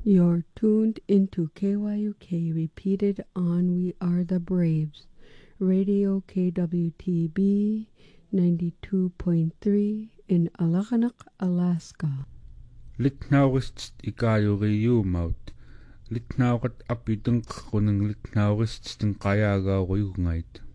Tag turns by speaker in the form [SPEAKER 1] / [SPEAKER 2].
[SPEAKER 1] You're tuned into KYUK, repeated on We Are the Braves, Radio KWTB 92.3 in Alakanak, Alaska.
[SPEAKER 2] Litnaurist ikayuriyumaut. Litnaurat apiteng kuneng litnaurist tin kayagauriyungait.